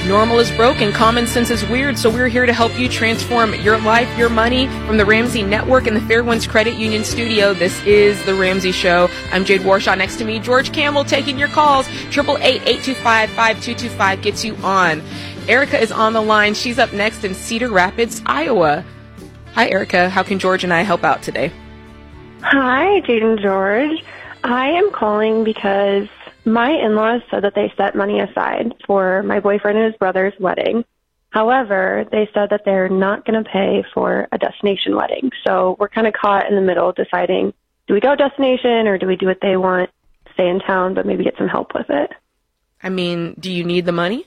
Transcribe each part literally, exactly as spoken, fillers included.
Normal is broke and common sense is weird, so we're here to help you transform your life, your money. From the Ramsey Network and the Fairwinds Credit Union studio, this is The Ramsey Show. I'm Jade Warshaw. Next to me, George Campbell, taking your calls. eight eight eight, eight two five, five two two five gets you on. Erica is on the line. She's up next in Cedar Rapids, Iowa. Hi, Erica. How can George and I help out today? Hi, Jade and George. I am calling because my in-laws said that they set money aside for my boyfriend and his brother's wedding. However, they said that they're not going to pay for a destination wedding. So we're kind of caught in the middle deciding, do we go destination or do we do what they want, stay in town, but maybe get some help with it? I mean, do you need the money?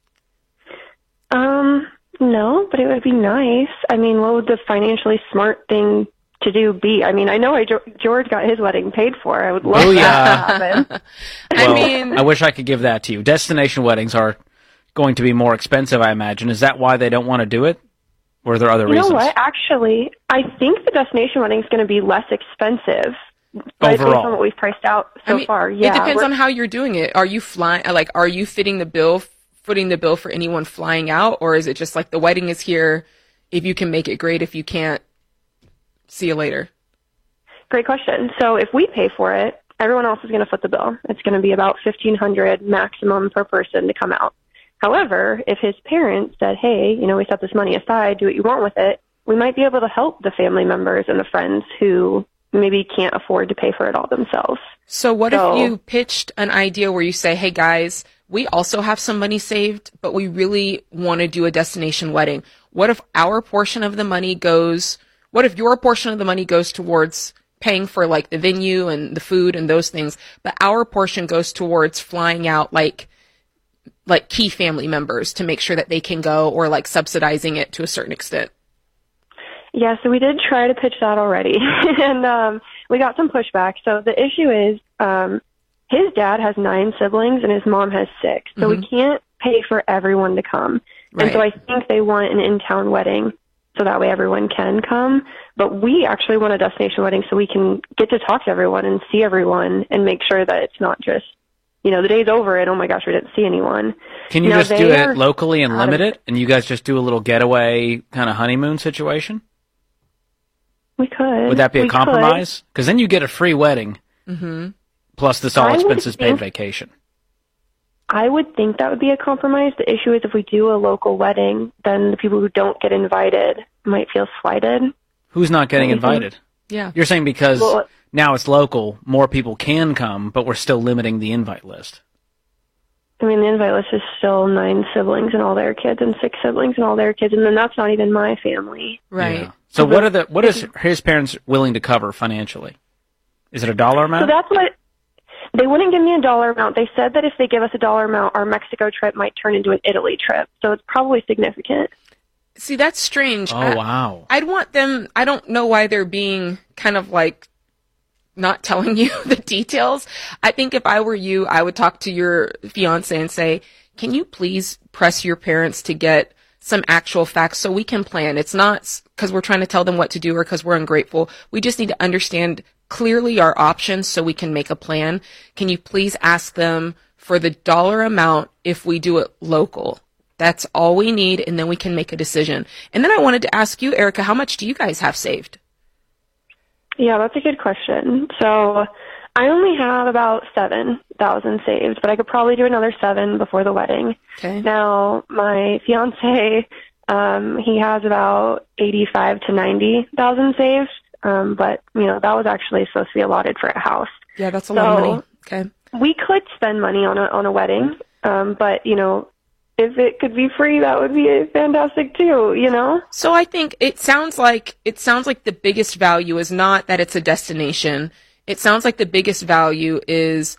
Um, no, but it would be nice. I mean, what would the financially smart thing to do be? I mean, I know I, George got his wedding paid for. I would love oh, that yeah. to happen. Well, I mean, I wish I could give that to you. Destination weddings are going to be more expensive, I imagine. Is that why they don't want to do it? Or are there other you reasons? You know what? Actually, I think the destination wedding is going to be less expensive. Right, based Overall. on what we've priced out so I mean, far. Yeah, it depends we're- on how you're doing it. Are you flying? Like, are you fitting the bill, footing the bill for anyone flying out, or is it just like the wedding is here? If you can make it, great. If you can't, see you later. Great question. So if we pay for it, everyone else is going to foot the bill. It's going to be about fifteen hundred dollars maximum per person to come out. However, if his parents said, hey, you know, we set this money aside, do what you want with it, we might be able to help the family members and the friends who maybe can't afford to pay for it all themselves. So what So- if you pitched an idea where you say, hey guys, we also have some money saved, but we really want to do a destination wedding. What if our portion of the money goes, what if your portion of the money goes towards paying for like the venue and the food and those things, but our portion goes towards flying out like like key family members to make sure that they can go, or like subsidizing it to a certain extent? Yeah, so we did try to pitch that already, and um, we got some pushback. So the issue is um, his dad has nine siblings and his mom has six, so Mhm. we can't pay for everyone to come. And so I Right. think they want an in-town wedding so that way everyone can come. But we actually want a destination wedding so we can get to talk to everyone and see everyone and make sure that it's not just, you know, the day's over and, oh, my gosh, we didn't see anyone. Can you Now, just they do are it locally and out limit of- it? And you guys just do a little getaway kind of honeymoon situation? We could. Would that be a We could. compromise? Because then you get a free wedding, Mm-hmm. plus this I all would expenses paid think- vacation. I would think that would be a compromise. The issue is if we do a local wedding, then the people who don't get invited might feel slighted. Who's not getting Anything? invited? Yeah. You're saying because Well, now it's local, more people can come, but we're still limiting the invite list. I mean, the invite list is still nine siblings and all their kids and six siblings and all their kids, and then that's not even my family. Right. Yeah. So what are the what is his parents willing to cover financially? Is it a dollar amount? So that's what they wouldn't give me a dollar amount. They said that if they give us a dollar amount, our Mexico trip might turn into an Italy trip. So it's probably significant. See, that's strange. oh I- wow. I'd want them, I don't know why they're being kind of like not telling you the details. I think if I were you, I would talk to your fiance and say, can you please press your parents to get some actual facts so we can plan? It's not because we're trying to tell them what to do or because we're ungrateful. We just need to understand clearly our options so we can make a plan. Can you please ask them for the dollar amount if we do it local? That's all we need, and then we can make a decision. And then I wanted to ask you, Erica, how much do you guys have saved? Yeah, that's a good question. So I only have about seven thousand saved, but I could probably do another seven before the wedding. Okay. Now, my fiance, um, he has about eighty-five to ninety thousand saved, um, but you know that was actually supposed to be allotted for a house. Yeah, that's a lot of So- money. Okay. We could spend money on a on a wedding, um, but you know, if it could be free, that would be fantastic too. You know. So I think it sounds like it sounds like the biggest value is not that it's a destination. It sounds like the biggest value is